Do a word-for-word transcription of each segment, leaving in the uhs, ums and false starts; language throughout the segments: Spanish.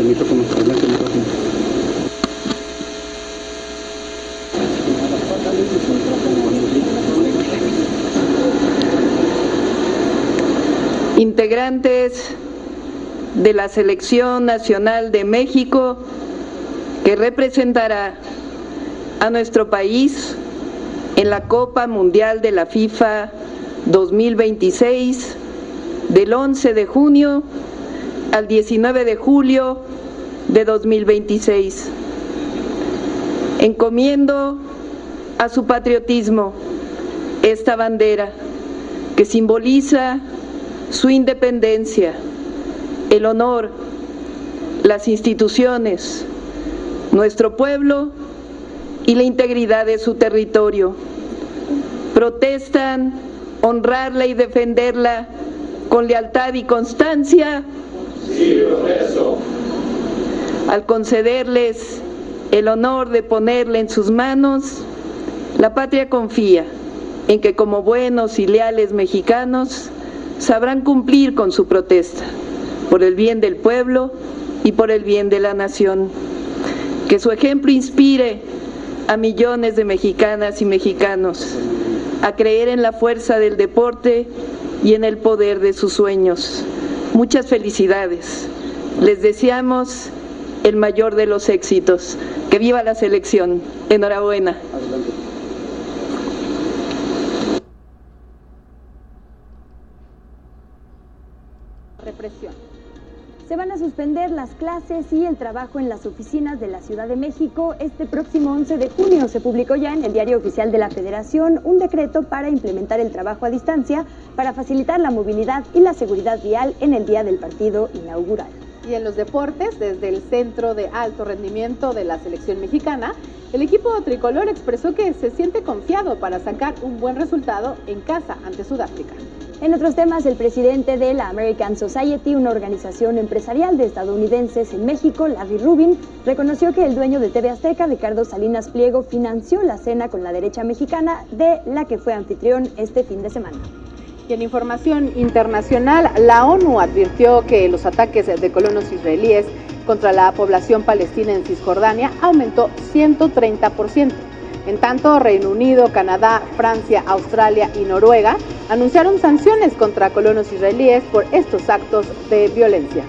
micrófono, adelante, micrófono. Integrantes de la Selección Nacional de México, que representará a nuestro país en la Copa Mundial de la FIFA dos mil veintiséis, del once de junio al diecinueve de julio de dos mil veintiséis. Encomiendo a su patriotismo esta bandera que simboliza su independencia, el honor, las instituciones, nuestro pueblo y la integridad de su territorio. Protestan honrarla y defenderla con lealtad y constancia. Sí, profesor. Al concederles el honor de ponerla en sus manos, la patria confía en que como buenos y leales mexicanos sabrán cumplir con su protesta por el bien del pueblo y por el bien de la nación. Que su ejemplo inspire a millones de mexicanas y mexicanos a creer en la fuerza del deporte y en el poder de sus sueños. Muchas felicidades. Les deseamos el mayor de los éxitos. Que viva la selección. Enhorabuena. Represión. Se van a suspender las clases y el trabajo en las oficinas de la Ciudad de México este próximo once de junio. Se publicó ya en el Diario Oficial de la Federación un decreto para implementar el trabajo a distancia para facilitar la movilidad y la seguridad vial en el día del partido inaugural. Y en los deportes, desde el Centro de Alto Rendimiento de la Selección Mexicana, el equipo tricolor expresó que se siente confiado para sacar un buen resultado en casa ante Sudáfrica. En otros temas, el presidente de la American Society, una organización empresarial de estadounidenses en México, Larry Rubin, reconoció que el dueño de T V Azteca, Ricardo Salinas Pliego, financió la cena con la derecha mexicana de la que fue anfitrión este fin de semana. Y en información internacional, la ONU advirtió que los ataques de colonos israelíes contra la población palestina en Cisjordania aumentó ciento treinta por ciento. En tanto, Reino Unido, Canadá, Francia, Australia y Noruega anunciaron sanciones contra colonos israelíes por estos actos de violencia.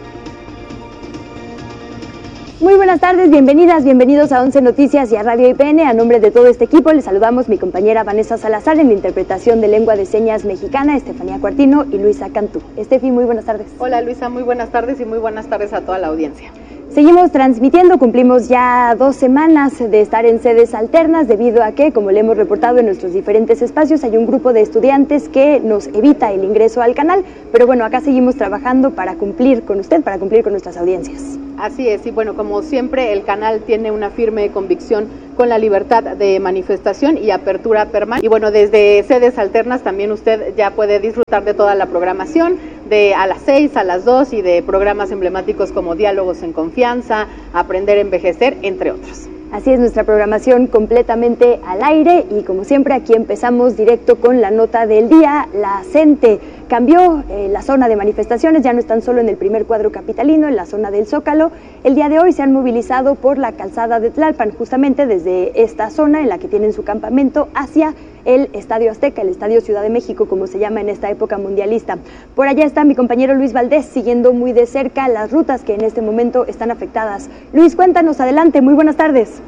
Muy buenas tardes, bienvenidas, bienvenidos a once Noticias y a Radio I P N. A nombre de todo este equipo les saludamos mi compañera Vanessa Salazar en la interpretación de lengua de señas mexicana, Estefanía Cuartino y Luisa Cantú. Estefi, muy buenas tardes. Hola Luisa, muy buenas tardes y muy buenas tardes a toda la audiencia. Seguimos transmitiendo, cumplimos ya dos semanas de estar en sedes alternas debido a que, como le hemos reportado en nuestros diferentes espacios, hay un grupo de estudiantes que nos evita el ingreso al canal, pero bueno, acá seguimos trabajando para cumplir con usted, para cumplir con nuestras audiencias. Así es, y bueno, como siempre, el canal tiene una firme convicción con la libertad de manifestación y apertura permanente. Y bueno, desde sedes alternas también usted ya puede disfrutar de toda la programación, de a las seis, a las dos y de programas emblemáticos como Diálogos en Confianza, Aprender a Envejecer, entre otros. Así es, nuestra programación completamente al aire y como siempre aquí empezamos directo con la nota del día. La CENTE cambió eh, la zona de manifestaciones, ya no están solo en el primer cuadro capitalino, en la zona del Zócalo. El día de hoy se han movilizado por la calzada de Tlalpan, justamente desde esta zona en la que tienen su campamento hacia el Estadio Azteca, el Estadio Ciudad de México, como se llama en esta época mundialista. Por allá está mi compañero Luis Valdés siguiendo muy de cerca las rutas que en este momento están afectadas. Luis, cuéntanos, adelante, muy buenas tardes.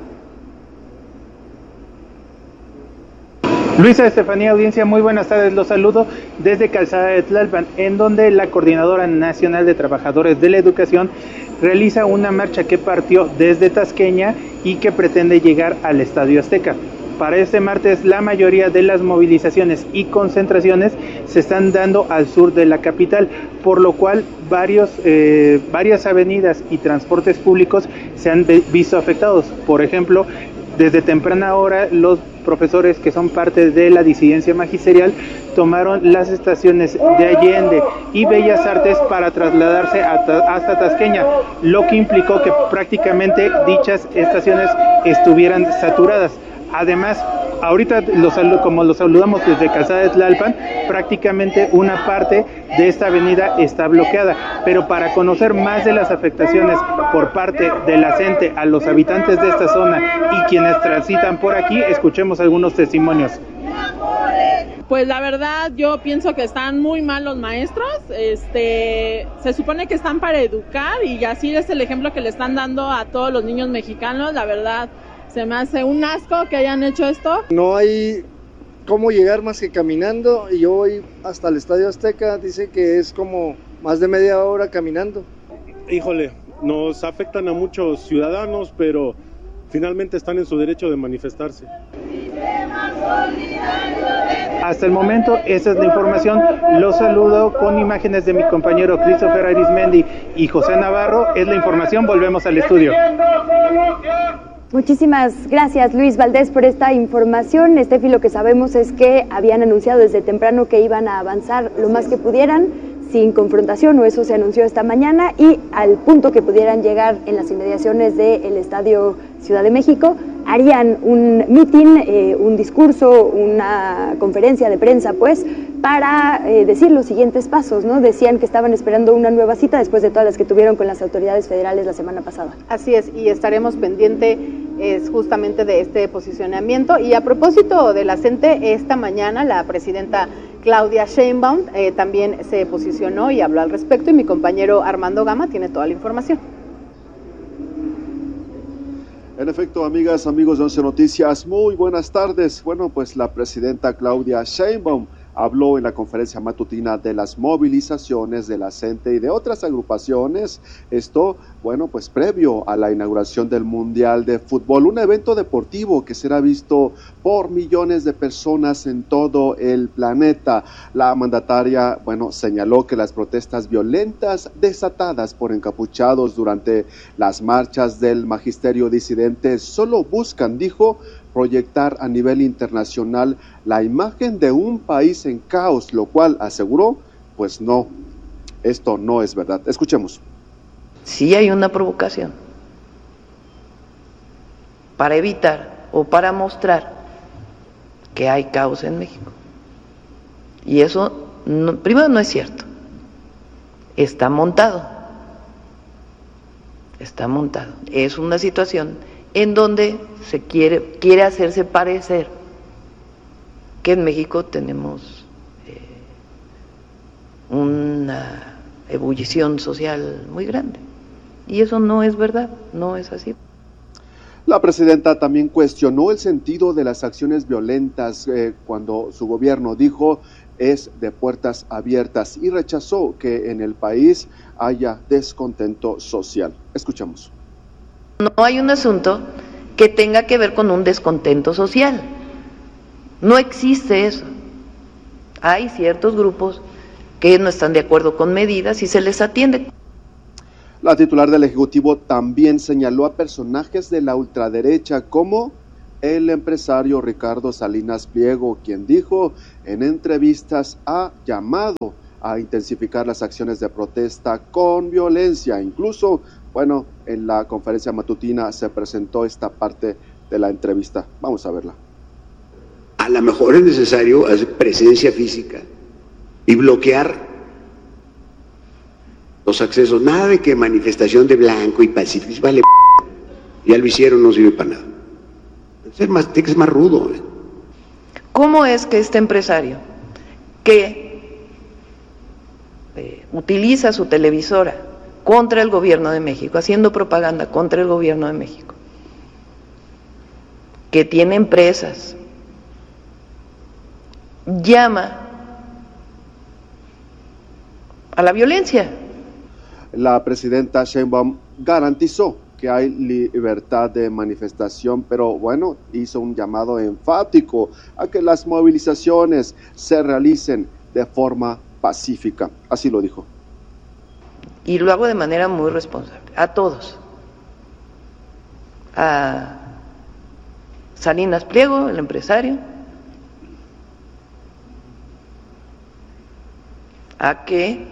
Luisa, Estefanía, audiencia, muy buenas tardes, los saludo desde Calzada de Tlalpan, en donde la Coordinadora Nacional de Trabajadores de la Educación realiza una marcha que partió desde Tasqueña y que pretende llegar al Estadio Azteca. Para este martes, la mayoría de las movilizaciones y concentraciones se están dando al sur de la capital, por lo cual varios, eh, varias avenidas y transportes públicos se han visto afectados. Por ejemplo, desde temprana hora, los profesores que son parte de la disidencia magisterial tomaron las estaciones de Allende y Bellas Artes para trasladarse hasta Tasqueña, lo que implicó que prácticamente dichas estaciones estuvieran saturadas. Además, ahorita los saludo, como los saludamos desde Calzada de Tlalpan, prácticamente una parte de esta avenida está bloqueada, pero para conocer más de las afectaciones por parte de la CENTE a los habitantes de esta zona y quienes transitan por aquí, escuchemos algunos testimonios. Pues la verdad yo pienso que están muy mal los maestros, este, se supone que están para educar y así es el ejemplo que le están dando a todos los niños mexicanos. La verdad se me hace un asco que hayan hecho esto. No hay cómo llegar más que caminando y yo voy hasta el Estadio Azteca, dice que es como más de media hora caminando. Híjole, nos afectan a muchos ciudadanos, pero finalmente están en su derecho de manifestarse. Hasta el momento, esa es la información. Los saludo con imágenes de mi compañero Christopher Arismendi y José Navarro. Es la información, volvemos al estudio. Muchísimas gracias, Luis Valdés, por esta información. Estefi, lo que sabemos es que habían anunciado desde temprano que iban a avanzar lo más que pudieran, sin confrontación, o eso se anunció esta mañana, y al punto que pudieran llegar en las inmediaciones del Estadio Ciudad de México, harían un meeting, eh, un discurso, una conferencia de prensa, pues, para eh, decir los siguientes pasos, ¿no? Decían que estaban esperando una nueva cita después de todas las que tuvieron con las autoridades federales la semana pasada. Así es, y estaremos pendientes es justamente de este posicionamiento. Y a propósito de la CENTE, esta mañana la presidenta Claudia Sheinbaum eh, también se posicionó y habló al respecto, y mi compañero Armando Gama tiene toda la información. En efecto, amigas, amigos de Once Noticias, muy buenas tardes. Bueno, pues la presidenta Claudia Sheinbaum habló en la conferencia matutina de las movilizaciones de la CENTE y de otras agrupaciones. Esto, bueno, pues previo a la inauguración del Mundial de Fútbol, un evento deportivo que será visto por millones de personas en todo el planeta. La mandataria, bueno, señaló que las protestas violentas desatadas por encapuchados durante las marchas del magisterio disidente solo buscan, dijo, proyectar a nivel internacional la imagen de un país en caos, lo cual aseguró, pues no, esto no es verdad. Escuchemos. Sí hay una provocación para evitar o para mostrar que hay caos en México. Y eso, no, primero, no es cierto. Está montado. Está montado. Es una situación en donde se quiere, quiere hacerse parecer que en México tenemos eh, una ebullición social muy grande. Y eso no es verdad, no es así. La presidenta también cuestionó el sentido de las acciones violentas eh, cuando su gobierno dijo es de puertas abiertas y rechazó que en el país haya descontento social. Escuchamos. No hay un asunto que tenga que ver con un descontento social. No existe eso. Hay ciertos grupos que no están de acuerdo con medidas y se les atiende. La titular del Ejecutivo también señaló a personajes de la ultraderecha como el empresario Ricardo Salinas Pliego, quien dijo en entrevistas ha llamado a intensificar las acciones de protesta con violencia. Incluso, bueno, en la conferencia matutina se presentó esta parte de la entrevista. Vamos a verla. A lo mejor es necesario hacer presencia física y bloquear los accesos. Nada de que manifestación de blanco y pacífico, vale, ya lo hicieron, no sirve para nada. Es más, tiene que ser más rudo. ¿eh? ¿Cómo es que este empresario que eh, utiliza su televisora contra el gobierno de México, haciendo propaganda contra el gobierno de México, que tiene empresas, llama a la violencia? La presidenta Sheinbaum garantizó que hay libertad de manifestación, pero bueno, hizo un llamado enfático a que las movilizaciones se realicen de forma pacífica. Así lo dijo. Y lo hago de manera muy responsable, a todos. A Salinas Pliego, el empresario, a que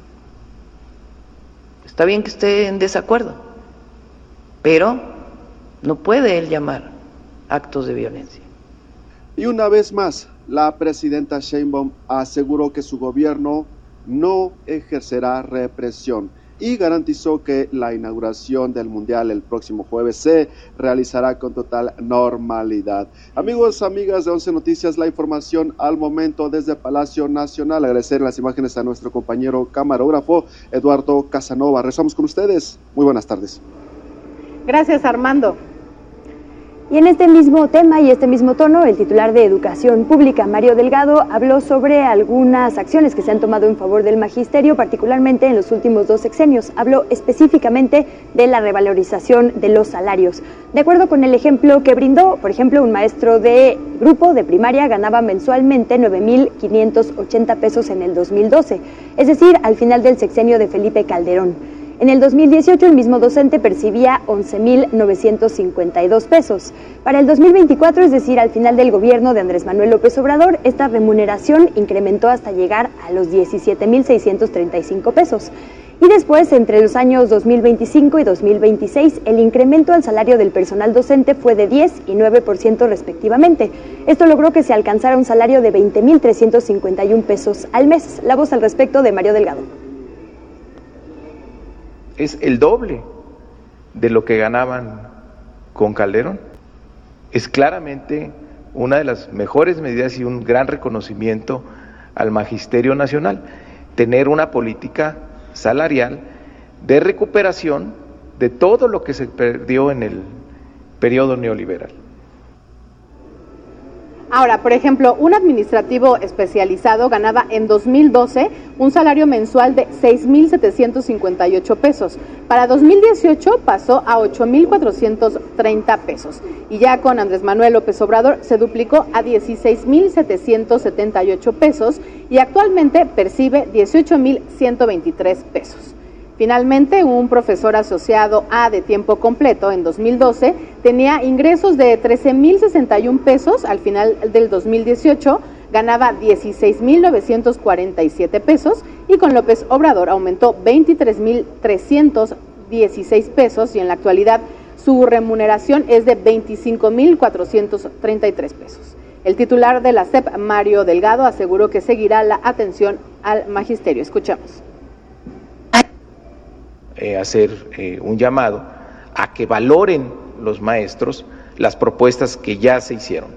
está bien que esté en desacuerdo, pero no puede él llamar actos de violencia. Y una vez más, la presidenta Sheinbaum aseguró que su gobierno no ejercerá represión y garantizó que la inauguración del Mundial el próximo jueves se realizará con total normalidad. Amigos, amigas de Once Noticias, la información al momento desde Palacio Nacional. Agradecer las imágenes a nuestro compañero camarógrafo Eduardo Casanova. Regresamos con ustedes. Muy buenas tardes. Gracias, Armando. Y en este mismo tema y este mismo tono, el titular de Educación Pública, Mario Delgado, habló sobre algunas acciones que se han tomado en favor del magisterio, particularmente en los últimos dos sexenios. Habló específicamente de la revalorización de los salarios. De acuerdo con el ejemplo que brindó, por ejemplo, un maestro de grupo de primaria ganaba mensualmente nueve mil quinientos ochenta pesos en el dos mil doce, es decir, al final del sexenio de Felipe Calderón. En el dos mil dieciocho, el mismo docente percibía once mil novecientos cincuenta y dos pesos. Para el dos mil veinticuatro, es decir, al final del gobierno de Andrés Manuel López Obrador, esta remuneración incrementó hasta llegar a los diecisiete mil seiscientos treinta y cinco pesos. Y después, entre los años dos mil veinticinco y dos mil veintiséis, el incremento al salario del personal docente fue de diez y nueve por ciento respectivamente. Esto logró que se alcanzara un salario de veinte mil trescientos cincuenta y un pesos al mes. La voz al respecto de Mario Delgado. Es el doble de lo que ganaban con Calderón. Es claramente una de las mejores medidas y un gran reconocimiento al Magisterio Nacional, tener una política salarial de recuperación de todo lo que se perdió en el periodo neoliberal. Ahora, por ejemplo, un administrativo especializado ganaba en dos mil doce un salario mensual de seis mil setecientos cincuenta y ocho pesos. Para dos mil dieciocho pasó a ocho mil cuatrocientos treinta pesos. Y ya con Andrés Manuel López Obrador se duplicó a dieciséis mil setecientos setenta y ocho pesos y actualmente percibe dieciocho mil ciento veintitrés pesos. Finalmente, un profesor asociado A de tiempo completo en dos mil doce tenía ingresos de trece mil sesenta y un pesos, al final del dos mil dieciocho ganaba dieciséis mil novecientos cuarenta y siete pesos y con López Obrador aumentó veintitrés mil trescientos dieciséis pesos y en la actualidad su remuneración es de veinticinco mil cuatrocientos treinta y tres pesos. El titular de la S E P, Mario Delgado, aseguró que seguirá la atención al magisterio. Escuchamos. Eh, hacer eh, un llamado a que valoren los maestros las propuestas que ya se hicieron.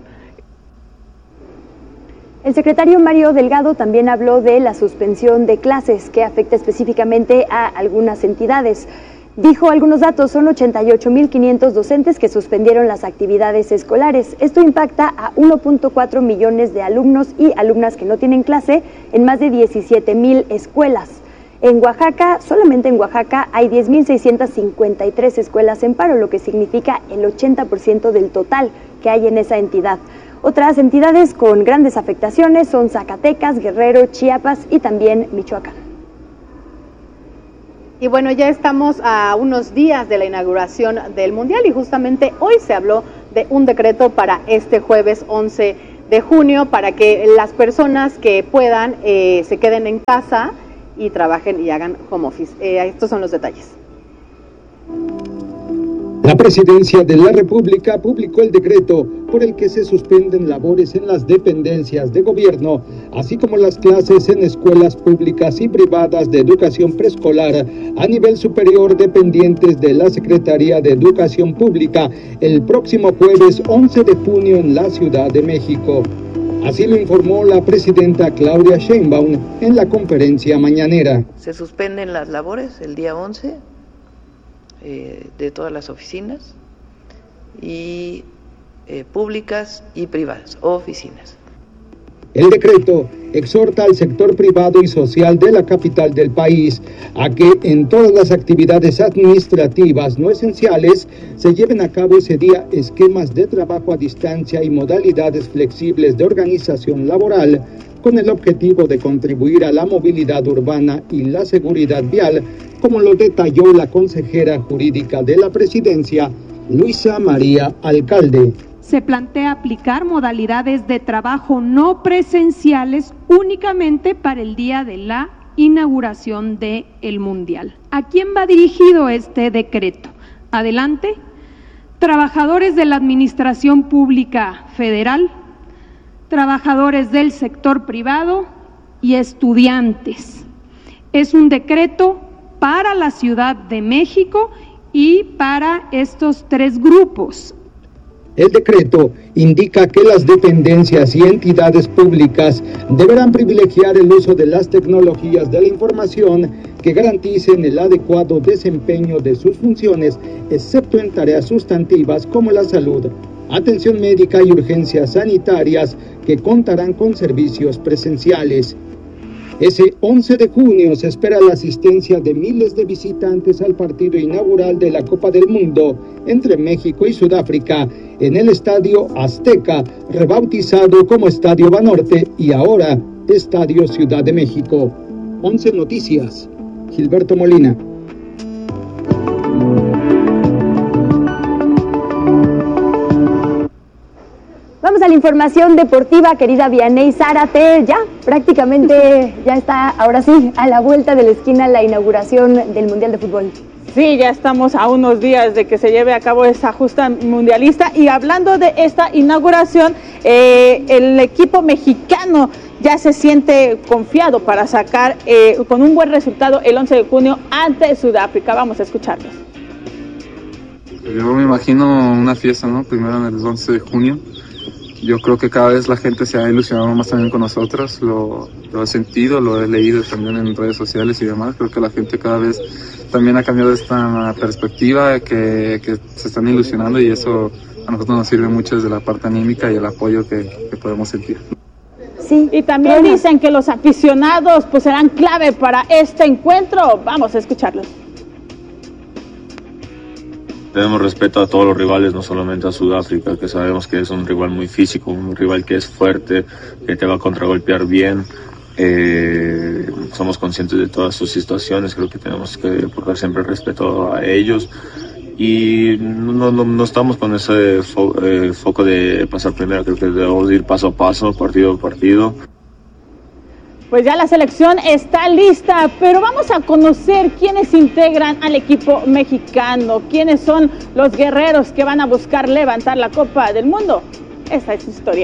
El secretario Mario Delgado también habló de la suspensión de clases que afecta específicamente a algunas entidades. Dijo algunos datos, son ochenta y ocho mil quinientos docentes que suspendieron las actividades escolares. Esto impacta a uno punto cuatro millones de alumnos y alumnas que no tienen clase en más de diecisiete mil escuelas. En Oaxaca, solamente en Oaxaca, hay diez mil seiscientas cincuenta y tres escuelas en paro, lo que significa el ochenta por ciento del total que hay en esa entidad. Otras entidades con grandes afectaciones son Zacatecas, Guerrero, Chiapas y también Michoacán. Y bueno, ya estamos a unos días de la inauguración del Mundial y justamente hoy se habló de un decreto para este jueves once de junio para que las personas que puedan eh, se queden en casa y trabajen y hagan home office. Eh, estos son los detalles. La Presidencia de la República publicó el decreto por el que se suspenden labores en las dependencias de gobierno, así como las clases en escuelas públicas y privadas de educación preescolar a nivel superior dependientes de la Secretaría de Educación Pública el próximo jueves once de junio en la Ciudad de México. Así lo informó la presidenta Claudia Sheinbaum en la conferencia mañanera. Se suspenden las labores el día once eh, de todas las oficinas y eh, públicas y privadas, oficinas. El decreto exhorta al sector privado y social de la capital del país a que en todas las actividades administrativas no esenciales se lleven a cabo ese día esquemas de trabajo a distancia y modalidades flexibles de organización laboral con el objetivo de contribuir a la movilidad urbana y la seguridad vial, como lo detalló la consejera jurídica de la Presidencia, Luisa María Alcalde. Se plantea aplicar modalidades de trabajo no presenciales únicamente para el día de la inauguración del Mundial. ¿A quién va dirigido este decreto? Adelante. Trabajadores de la Administración Pública Federal, trabajadores del sector privado y estudiantes. Es un decreto para la Ciudad de México y para estos tres grupos. El decreto indica que las dependencias y entidades públicas deberán privilegiar el uso de las tecnologías de la información que garanticen el adecuado desempeño de sus funciones, excepto en tareas sustantivas como la salud, atención médica y urgencias sanitarias que contarán con servicios presenciales. Ese once de junio se espera la asistencia de miles de visitantes al partido inaugural de la Copa del Mundo entre México y Sudáfrica en el Estadio Azteca, rebautizado como Estadio Banorte y ahora Estadio Ciudad de México. once Noticias, Gilberto Molina. Vamos a la información deportiva, querida Vianey Zárate. Ya prácticamente ya está, ahora sí, a la vuelta de la esquina la inauguración del Mundial de Fútbol. Sí, ya estamos a unos días de que se lleve a cabo esa justa mundialista. Y hablando de esta inauguración, eh, el equipo mexicano ya se siente confiado para sacar eh, con un buen resultado el once de junio ante Sudáfrica. Vamos a escucharlos. Yo me imagino una fiesta, ¿no? Primero en el once de junio. Yo creo que cada vez la gente se ha ilusionado más también con nosotros, lo, lo he sentido, lo he leído también en redes sociales y demás. Creo que la gente cada vez también ha cambiado esta perspectiva, que, que se están ilusionando, y eso a nosotros nos sirve mucho desde la parte anímica y el apoyo que, que podemos sentir. Sí, y también bueno. Dicen que los aficionados pues serán clave para este encuentro. Vamos a escucharlos. Tenemos respeto a todos los rivales, no solamente a Sudáfrica, que sabemos que es un rival muy físico, un rival que es fuerte, que te va a contragolpear bien. Eh, somos conscientes de todas sus situaciones, creo que tenemos que portar siempre respeto a ellos. Y no, no, no estamos con ese fo, eh, foco de pasar primero, creo que debemos ir paso a paso, partido a partido. Pues ya la selección está lista, pero vamos a conocer quiénes integran al equipo mexicano, quiénes son los guerreros que van a buscar levantar la Copa del Mundo. Esta es su historia.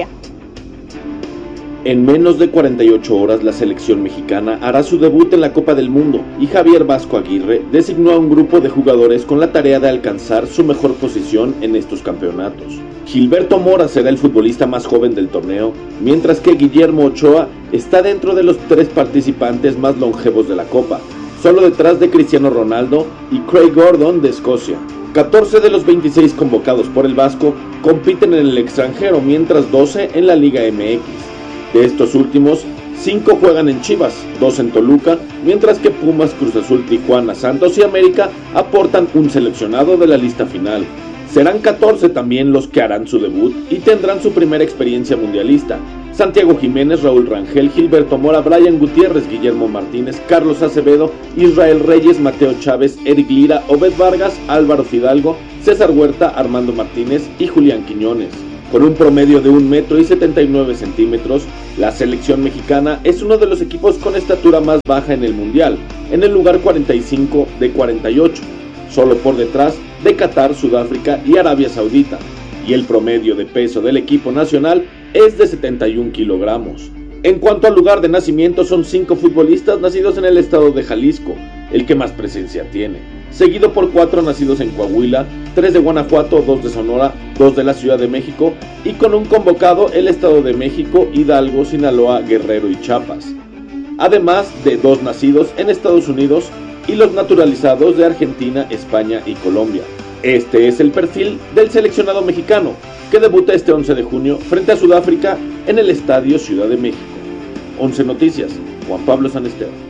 En menos de cuarenta y ocho horas la selección mexicana hará su debut en la Copa del Mundo y Javier Vasco Aguirre designó a un grupo de jugadores con la tarea de alcanzar su mejor posición en estos campeonatos. Gilberto Mora será el futbolista más joven del torneo, mientras que Guillermo Ochoa está dentro de los tres participantes más longevos de la Copa, solo detrás de Cristiano Ronaldo y Craig Gordon de Escocia. catorce de los veintiséis convocados por el Vasco compiten en el extranjero, mientras doce en la Liga M X. De estos últimos, cinco juegan en Chivas, dos en Toluca, mientras que Pumas, Cruz Azul, Tijuana, Santos y América aportan un seleccionado de la lista final. Serán catorce también los que harán su debut y tendrán su primera experiencia mundialista. Santiago Jiménez, Raúl Rangel, Gilberto Mora, Brian Gutiérrez, Guillermo Martínez, Carlos Acevedo, Israel Reyes, Mateo Chávez, Eric Lira, Obed Vargas, Álvaro Fidalgo, César Huerta, Armando Martínez y Julián Quiñones. Con un promedio de un metro y setenta y nueve centímetros, la selección mexicana es uno de los equipos con estatura más baja en el Mundial, en el lugar cuarenta y cinco de cuarenta y ocho, solo por detrás de Qatar, Sudáfrica y Arabia Saudita, y el promedio de peso del equipo nacional es de setenta y un kilogramos. En cuanto al lugar de nacimiento, son cinco futbolistas nacidos en el estado de Jalisco, el que más presencia tiene, seguido por cuatro nacidos en Coahuila, tres de Guanajuato, dos de Sonora, dos de la Ciudad de México, y con un convocado el Estado de México, Hidalgo, Sinaloa, Guerrero y Chiapas, además de dos nacidos en Estados Unidos y los naturalizados de Argentina, España y Colombia. Este es el perfil del seleccionado mexicano, que debuta este once de junio frente a Sudáfrica en el Estadio Ciudad de México. once Noticias, Juan Pablo San Esteban.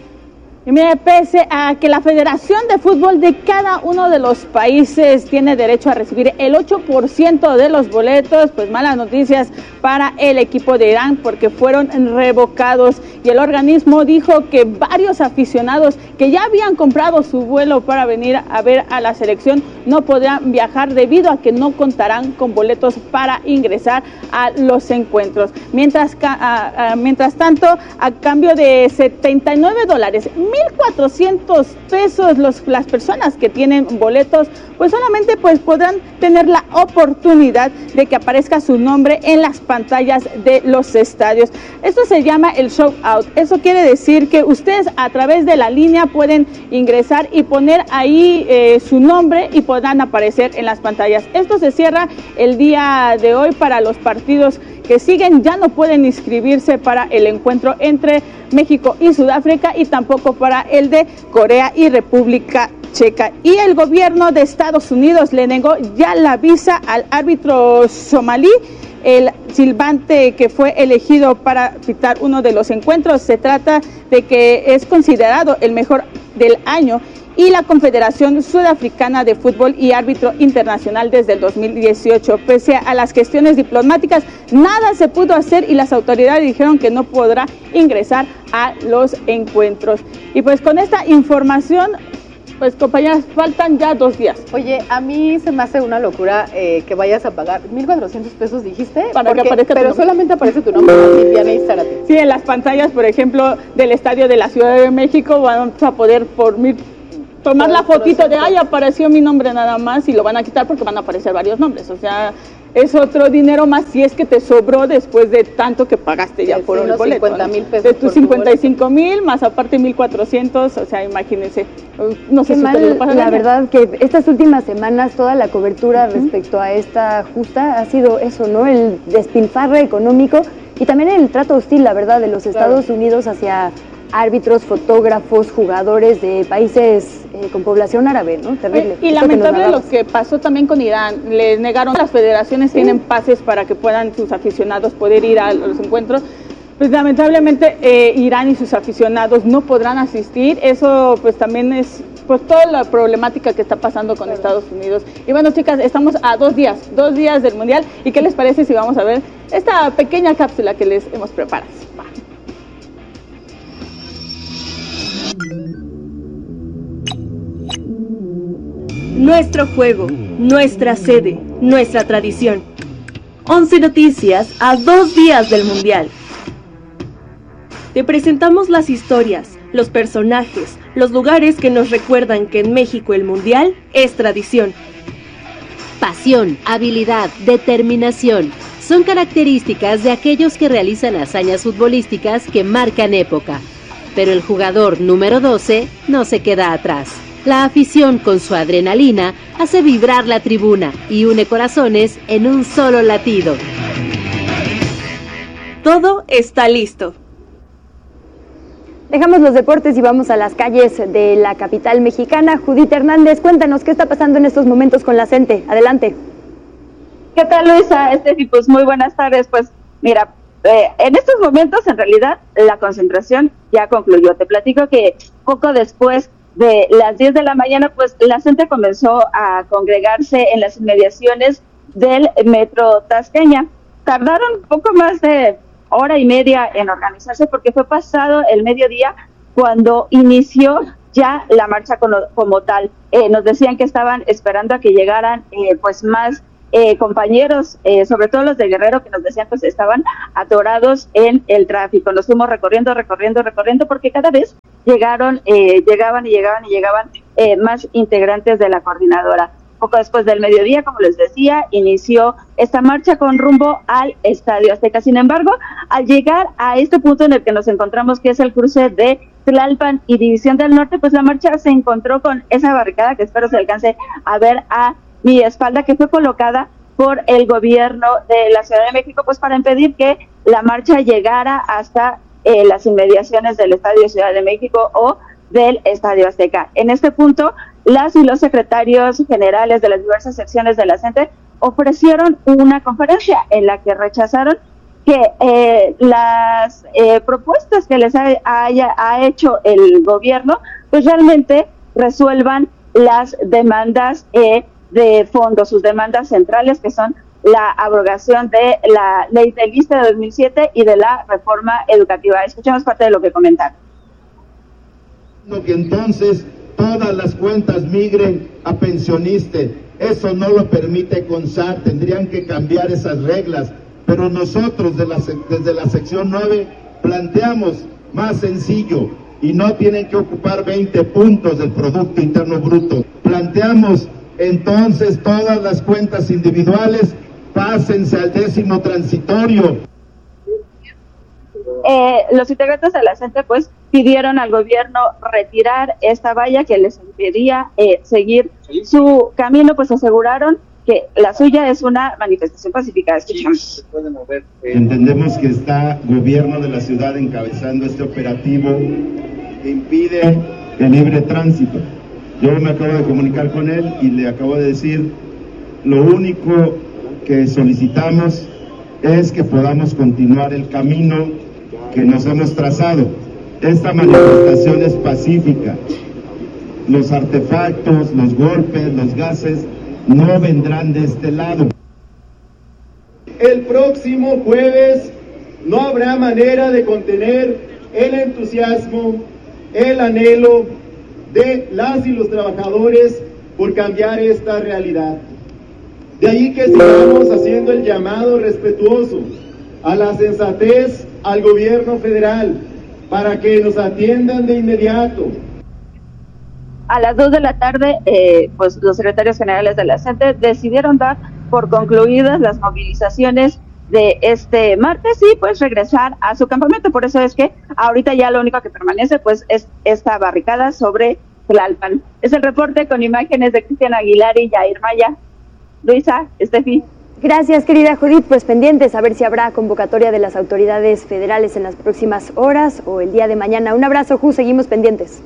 Y mire, pese a que la Federación de Fútbol de cada uno de los países tiene derecho a recibir el ocho por ciento de los boletos, pues malas noticias para el equipo de Irán porque fueron revocados. y el organismo dijo que varios aficionados que ya habían comprado su vuelo para venir a ver a la selección no podrán viajar debido a que no contarán con boletos para ingresar a los encuentros. Mientras, a, a, mientras tanto, a cambio de setenta y nueve dólares, mil cuatrocientos pesos, los, las personas que tienen boletos, pues solamente pues podrán tener la oportunidad de que aparezca su nombre en las pantallas de los estadios. Esto se llama el show out. Eso quiere decir que ustedes a través de la línea pueden ingresar y poner ahí eh, su nombre y podrán aparecer en las pantallas. Esto se cierra el día de hoy para los partidos que siguen. Ya no pueden inscribirse para el encuentro entre México y Sudáfrica y tampoco para el de Corea y República Checa. Y el gobierno de Estados Unidos le negó ya la visa al árbitro somalí, el silbante que fue elegido para pitar uno de los encuentros. Se trata de que es considerado el mejor del año y la Confederación Sudafricana de Fútbol y árbitro internacional desde el dos mil dieciocho. Pese a las gestiones diplomáticas, nada se pudo hacer y las autoridades dijeron que no podrá ingresar a los encuentros. Y pues con esta información, pues compañeras, faltan ya dos días. Oye, a mí se me hace una locura eh, que vayas a pagar mil cuatrocientos pesos, dijiste, para porque, que aparezca pero tu nombre. Solamente aparece tu nombre, Viviana y Zárate. Sí, en las pantallas, por ejemplo, del estadio de la Ciudad de México, vamos a poder por mil tomar la fotito de, ay, apareció mi nombre nada más, y lo van a quitar porque van a aparecer varios nombres. O sea, es otro dinero más si es que te sobró después de tanto que pagaste ya sí, por sí, un boleto. cincuenta mil pesos. De tus cincuenta y cinco mil, más aparte mil cuatrocientos, o sea, imagínense. No sé Qué si mal, ustedes lo pasan. la verdad que estas últimas semanas toda la cobertura uh-huh. respecto a esta justa ha sido eso, ¿no? El despilfarre económico y también el trato hostil, la verdad, de los Estados claro. Unidos hacia árbitros, fotógrafos, jugadores de países eh, con población árabe, ¿no? Terrible. Y, y lamentable lo que pasó también con Irán. Les negaron, las federaciones sí. tienen pases para que puedan sus aficionados poder ir a los encuentros. Pues lamentablemente eh, Irán y sus aficionados no podrán asistir. Eso pues también es pues toda la problemática que está pasando con claro. Estados Unidos. Y bueno, chicas, estamos a dos días, dos días del Mundial. ¿Y qué les parece si vamos a ver esta pequeña cápsula que les hemos preparado? Va. Nuestro juego, nuestra sede, nuestra tradición. once Noticias a dos días del Mundial. Te presentamos las historias, los personajes, los lugares que nos recuerdan que en México el Mundial es tradición. Pasión, habilidad, determinación son características de aquellos que realizan hazañas futbolísticas que marcan época. Pero el jugador número doce no se queda atrás. La afición con su adrenalina hace vibrar la tribuna y une corazones en un solo latido. Todo está listo. Dejamos los deportes y vamos a las calles de la capital mexicana. Judith Hernández, cuéntanos qué está pasando en estos momentos con la CENTE. Adelante. ¿Qué tal, Luisa? Estefi, pues muy buenas tardes. Pues mira, eh, en estos momentos en realidad la concentración ya concluyó. Te platico que poco después de las diez de la mañana, pues la gente comenzó a congregarse en las inmediaciones del Metro Tasqueña. Tardaron poco más de hora y media en organizarse porque fue pasado el mediodía cuando inició ya la marcha como, como tal. Eh, nos decían que estaban esperando a que llegaran eh, pues más eh, compañeros, eh, sobre todo los de Guerrero, que nos decían pues estaban atorados en el tráfico. Nos fuimos recorriendo, recorriendo, recorriendo porque cada vez llegaron, eh, llegaban y llegaban y llegaban eh, más integrantes de la coordinadora. Poco después del mediodía, como les decía, inició esta marcha con rumbo al Estadio Azteca. Sin embargo, al llegar a este punto en el que nos encontramos, que es el cruce de Tlalpan y División del Norte, pues la marcha se encontró con esa barricada que espero se alcance a ver a mi espalda, que fue colocada por el gobierno de la Ciudad de México, pues para impedir que la marcha llegara hasta eh, las inmediaciones del Estadio Ciudad de México o del Estadio Azteca. En este punto, las y los secretarios generales de las diversas secciones de la CENTE ofrecieron una conferencia en la que rechazaron que eh, las eh, propuestas que les ha, haya, ha hecho el gobierno, pues realmente resuelvan las demandas eh, de fondo, sus demandas centrales, que son la abrogación de la ley del ISSSTE de dos mil siete y de la reforma educativa. Escuchemos parte de lo que comentaron. Que entonces todas las cuentas migren a pensioniste. Eso no lo permite CONSAR, tendrían que cambiar esas reglas. Pero nosotros de la, desde la sección nueve planteamos más sencillo y no tienen que ocupar veinte puntos del Producto Interno Bruto. Planteamos entonces todas las cuentas individuales, pásense al décimo transitorio. Eh, los integrantes de la CENTE pues pidieron al gobierno retirar esta valla que les impedía eh, seguir su camino, pues aseguraron que la suya es una manifestación pacífica. Escuchamos. Entendemos que está gobierno de la ciudad encabezando este operativo que impide el libre tránsito. Yo me acabo de comunicar con él y le acabo de decir, lo único que solicitamos es que podamos continuar el camino que nos hemos trazado. Esta manifestación es pacífica. Los artefactos, los golpes, los gases no vendrán de este lado. El próximo jueves no habrá manera de contener el entusiasmo, el anhelo de las y los trabajadores por cambiar esta realidad. De ahí que sigamos haciendo el llamado respetuoso a la sensatez al gobierno federal para que nos atiendan de inmediato. A las dos de la tarde, eh, pues los secretarios generales de la CENTE decidieron dar por concluidas las movilizaciones de este martes y pues regresar a su campamento. Por eso es que ahorita ya lo único que permanece pues es esta barricada sobre Tlalpan. Es el reporte con imágenes de Cristian Aguilar y Yair Maya. Luisa, Estefi. Gracias, querida Judith. Pues pendientes a ver si habrá convocatoria de las autoridades federales en las próximas horas o el día de mañana. Un abrazo, Ju, seguimos pendientes.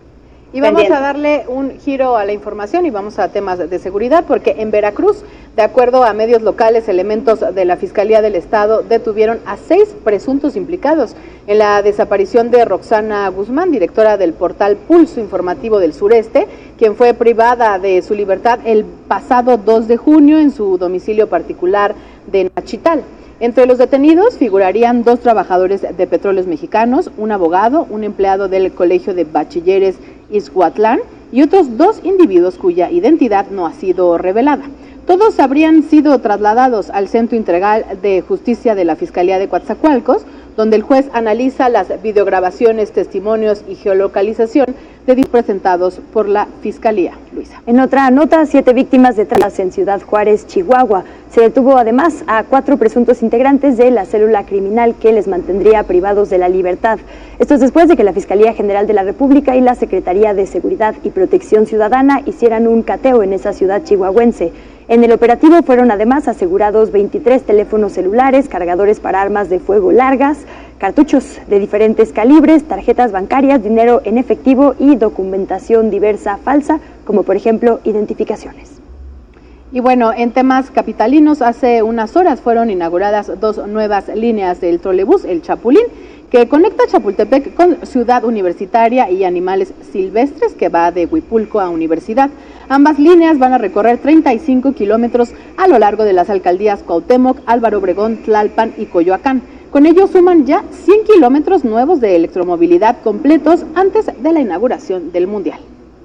Y vamos Pendiente. a darle un giro a la información y vamos a temas de seguridad, porque en Veracruz, de acuerdo a medios locales, elementos de la Fiscalía del Estado detuvieron a seis presuntos implicados en la desaparición de Roxana Guzmán, directora del portal Pulso Informativo del Sureste, quien fue privada de su libertad el pasado dos de junio en su domicilio particular de Nachital. Entre los detenidos figurarían dos trabajadores de Petróleos Mexicanos, un abogado, un empleado del Colegio de Bachilleres Izhuatlán y otros dos individuos cuya identidad no ha sido revelada. Todos habrían sido trasladados al Centro Integral de Justicia de la Fiscalía de Coatzacoalcos, donde el juez analiza las videograbaciones, testimonios y geolocalización de presentados por la Fiscalía. Luisa. En otra nota, siete víctimas de trata en Ciudad Juárez, Chihuahua. Se detuvo además a cuatro presuntos integrantes de la célula criminal que les mantendría privados de la libertad. Esto es después de que la Fiscalía General de la República y la Secretaría de Seguridad y Protección Ciudadana hicieran un cateo en esa ciudad chihuahuense. En el operativo fueron además asegurados veintitrés teléfonos celulares, cargadores para armas de fuego largas, cartuchos de diferentes calibres, tarjetas bancarias, dinero en efectivo y documentación diversa falsa, como por ejemplo identificaciones. Y bueno, en temas capitalinos, hace unas horas fueron inauguradas dos nuevas líneas del trolebús, el Chapulín, que conecta Chapultepec con Ciudad Universitaria y Animales Silvestres, que va de Huipulco a Universidad. Ambas líneas van a recorrer treinta y cinco kilómetros a lo largo de las alcaldías Cuauhtémoc, Álvaro Obregón, Tlalpan y Coyoacán. Con ello suman ya cien kilómetros nuevos de electromovilidad completos antes de la inauguración del Mundial.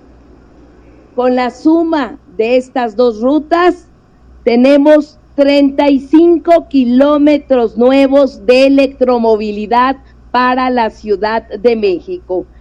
Con la suma de estas dos rutas, tenemos treinta y cinco kilómetros nuevos de electromovilidad para la Ciudad de México.